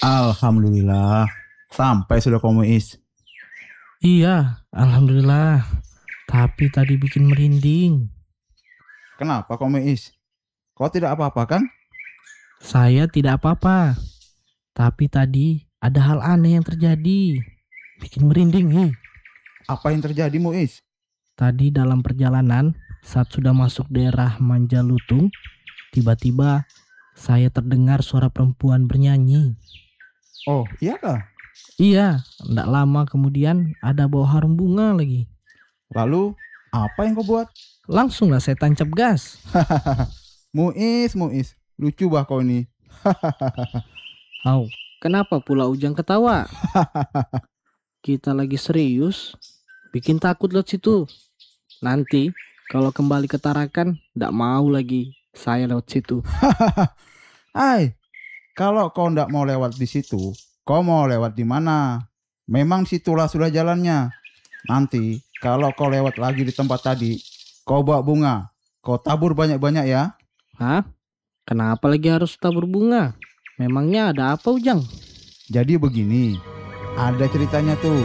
Alhamdulillah. Sampai sudah kamu Is. Iya, alhamdulillah. Tapi tadi bikin merinding. Kenapa kamu Is? Kau tidak apa-apa kan? Saya tidak apa-apa. Tapi tadi ada hal aneh yang terjadi. Bikin merinding nih. Apa yang terjadi Muiz? Tadi dalam perjalanan, saat sudah masuk daerah Manjalutung, tiba-tiba saya terdengar suara perempuan bernyanyi. Oh, iya kah? Iya, tidak lama kemudian ada bau harum bunga lagi. Lalu, apa yang kau buat? Langsunglah saya tancap gas. Muiz. Lucu bah kau ini. Au, kenapa pula Ujang ketawa? Kita lagi serius, bikin takut lewat situ. Nanti kalau kembali ke Tarakan, ndak mau lagi saya lewat situ. Hai, kalau kau ndak mau lewat di situ, kau mau lewat di mana? Memang situlah sudah jalannya. Nanti, kalau kau lewat lagi di tempat tadi, kau bawa bunga. Kau tabur banyak-banyak ya. Hah? Kenapa lagi harus tabur bunga? Memangnya ada apa Ujang? Jadi begini, ada ceritanya tuh.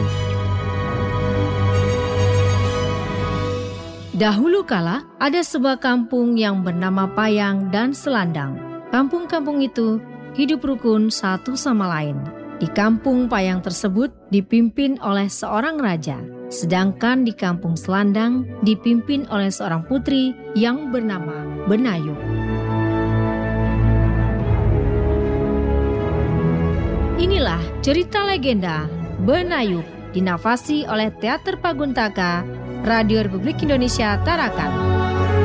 Dahulu kala, ada sebuah kampung yang bernama Payang dan Selandang. Kampung-kampung itu hidup rukun satu sama lain. Di kampung Payang tersebut dipimpin oleh seorang raja, sedangkan di kampung Selandang dipimpin oleh seorang putri yang bernama Benayu. Inilah cerita legenda Benayu, dinavasi oleh Teater Paguntaka, Radio Republik Indonesia Tarakan.